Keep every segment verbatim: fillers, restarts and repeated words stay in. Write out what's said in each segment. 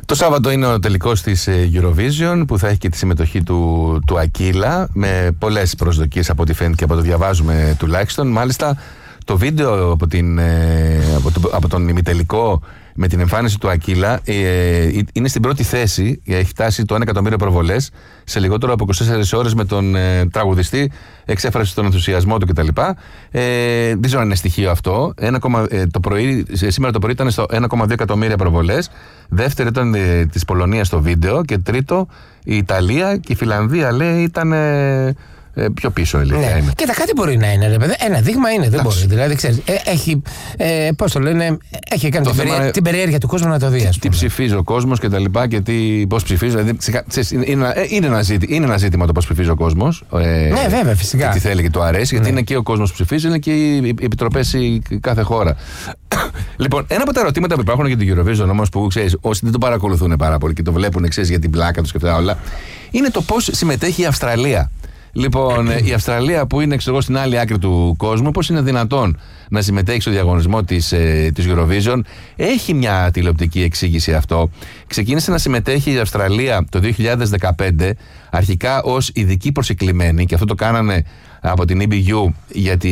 Το Σάββατο είναι ο τελικός της Eurovision που θα έχει και τη συμμετοχή του, του Ακίλα με πολλές προσδοκίες από ό,τι φαίνεται και από το διαβάζουμε τουλάχιστον. Μάλιστα το βίντεο από, την, από, το, από τον ημιτελικό με την εμφάνιση του Ακίλα ε, είναι στην πρώτη θέση, έχει φτάσει το ένα εκατομμύριο προβολές σε λιγότερο από είκοσι τέσσερις ώρες με τον ε, τραγουδιστή, εξέφρασε τον ενθουσιασμό του κτλ. Ε, δεν ξέρω αν είναι στοιχείο αυτό. ένα, ε, το πρωί, σήμερα το πρωί ήταν στο ένα κόμμα δύο εκατομμύρια προβολές. Δεύτερο ήταν ε, της Πολωνίας το βίντεο και τρίτο η Ιταλία και η Φιλανδία λέει ήταν... Ε, Ε, πιο πίσω, ηλικία ναι. είναι. Κοίτα, κάτι μπορεί να είναι, ρε παιδί. Ένα δείγμα είναι, δεν μπορεί. Δηλαδή, ξέρεις, ε, έχει. Ε, πώς το λένε, έχει κάνει την, περί... την περιέργεια του κόσμου να το δει. Τι, τι ψηφίζει ο κόσμος και τα λοιπά και πώς ψηφίζει. Δηλαδή, ξέρεις, είναι, είναι, είναι, ένα ζήτημα, είναι ένα ζήτημα το πώς ψηφίζει ο κόσμος. Ε, ναι, βέβαια, φυσικά. Και τι θέλει και του αρέσει, γιατί ναι. είναι και ο κόσμος που ψηφίζει, είναι και οι επιτροπές κάθε χώρα. Λοιπόν, ένα από τα ερωτήματα που υπάρχουν για την Eurovision όμως, που ξέρεις, όσοι δεν το παρακολουθούν πάρα πολύ και το βλέπουν, ξέρεις, για την πλάκα τους και αυτά όλα, είναι το πώς συμμετέχει η Αυστραλία. Λοιπόν, η Αυστραλία που είναι ξέρω, στην άλλη άκρη του κόσμου, πώς είναι δυνατόν να συμμετέχει στο διαγωνισμό της, ε, της Eurovision? Έχει μια τηλεοπτική εξήγηση αυτό. Ξεκίνησε να συμμετέχει η Αυστραλία το δύο χιλιάδες δεκαπέντε, αρχικά ως ειδική προσεκλημένη, και αυτό το κάνανε από την ι μπι γιου γιατί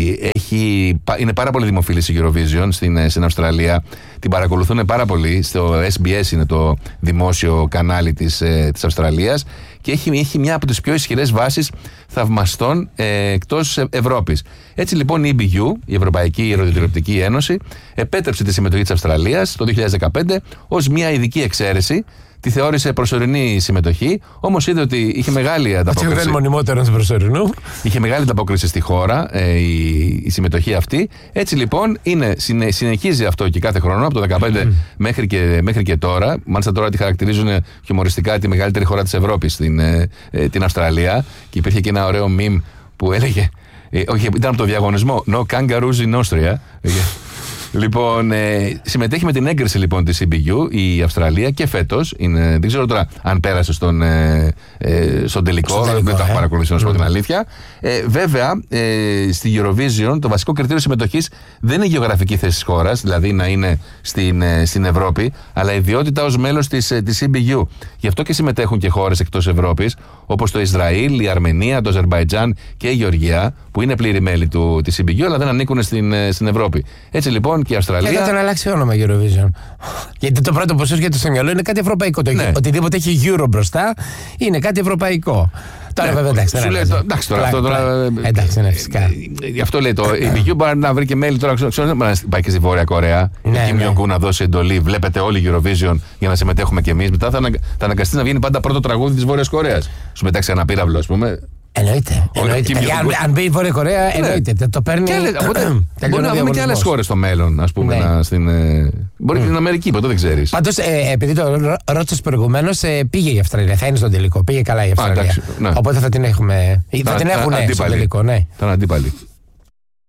έχει, είναι πάρα πολύ δημοφιλής η Eurovision στην, στην Αυστραλία. Την παρακολουθούν πάρα πολύ. Στο ες μπι ες είναι το δημόσιο κανάλι της, ε, της Αυστραλίας και έχει, έχει μια από τις πιο ισχυρές βάσεις θαυμαστών ε, εκτός Ευρώπης. Έτσι λοιπόν η ι μπι γιου, η Ευρωπαϊκή Ραδιοτηλεοπτική Ένωση, επέτρεψε τη συμμετοχή της Αυστραλίας το δύο χιλιάδες δεκαπέντε ως μια ειδική εξαίρεση. Τη θεώρησε προσωρινή συμμετοχή, όμως είδε ότι είχε μεγάλη ανταπόκριση. Δεν μονιμότερον του προσωρινού. Είχε μεγάλη ανταπόκριση στη χώρα ε, η, η συμμετοχή αυτή. Έτσι λοιπόν είναι, συνε, συνεχίζει αυτό και κάθε χρόνο, από το δύο χιλιάδες δεκαπέντε mm. μέχρι, και, μέχρι και τώρα. Μάλιστα τώρα τη χαρακτηρίζουν χιουμοριστικά τη μεγαλύτερη χώρα της Ευρώπης, την, ε, ε, την Αυστραλία. Και υπήρχε και ένα ωραίο meme που έλεγε. Ε, όχι, ήταν από το διαγωνισμό. No kangaroos in Austria. Λοιπόν, ε, συμμετέχει με την έγκριση λοιπόν της ι μπι γιου η Αυστραλία και φέτος. Είναι, δεν ξέρω τώρα αν πέρασε στον, ε, ε, στον τελικό, δεν το έχω ε. παρακολουθήσει να σου πω την αλήθεια. Ε, βέβαια, ε, στη Eurovision το βασικό κριτήριο συμμετοχής δεν είναι η γεωγραφική θέση της χώρας, δηλαδή να είναι στην, ε, στην Ευρώπη, αλλά η ιδιότητα ως μέλος της, ε, της ι μπι γιου. Γι' αυτό και συμμετέχουν και χώρες εκτός Ευρώπης, όπως το Ισραήλ, η Αρμενία, το Αζερμπαϊτζάν και η Γεωργία, που είναι πλήρη μέλη του, της ι μπι γιου, αλλά δεν ανήκουν στην, ε, στην Ευρώπη. Έτσι λοιπόν και η Αυστραλία. Και θα τον αλλάξει όνομα Eurovision. Γιατί το πρώτο που σου έρχεται στο μυαλό είναι κάτι ευρωπαϊκό. Ναι. Οτιδήποτε έχει Euro μπροστά είναι κάτι ευρωπαϊκό. Τώρα ναι, βέβαια εντάξει. Σου λέει, το, εντάξει τώρα, αυτό τώρα. Εντάξει, ναι, φυσικά. Γι' αυτό λέει το. Η ι μπι γιου μπορεί να βρει και μέλη τώρα. Ξέρω να πάει και στη Βόρεια Κορέα. Ναι, εκεί ναι. Μιονγκού να δώσει εντολή. Βλέπετε όλη η Eurovision για να συμμετέχουμε κι εμείς. Μετά θα, ανα, θα αναγκαστεί να βγαίνει πάντα πρώτο τραγούδι της Βόρειας Κορέας. Σου μετάξει ένα πύραυλο, α πούμε. Εννοείται. εννοείται. Παιδιά, αν, αν μπει η Βόρεια Κορέα, εννοείται. Ναι. Το παίρνει. Μπορεί να δούμε και άλλες χώρες στο μέλλον, ας πούμε. Ναι. Να, στην, ε, μπορεί και mm. την Αμερική, ποτέ δεν ξέρεις. Πάντως, ε, επειδή το ρώτησες προηγουμένως, ε, πήγε η Αυστραλία. Θα είναι στον τελικό. Πήγε καλά η Αυστραλία. Α, εντάξει, ναι. Οπότε θα την έχουμε. Θα, θα την έχουν στο τελικό, ναι. Ήταν αντίπαλοι.